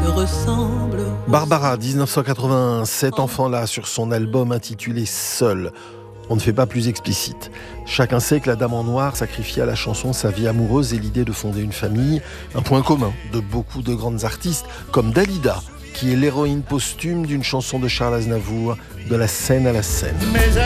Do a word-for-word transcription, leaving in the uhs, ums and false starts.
te ressemble. Barbara, dix-neuf cent quatre-vingt-un, cet enfant-là, sur son album intitulé « Seul ». On ne fait pas plus explicite. Chacun sait que la Dame en Noir sacrifie à la chanson sa vie amoureuse et l'idée de fonder une famille, un point commun de beaucoup de grandes artistes, comme Dalida, qui est l'héroïne posthume d'une chanson de Charles Aznavour, De la Seine à la Seine.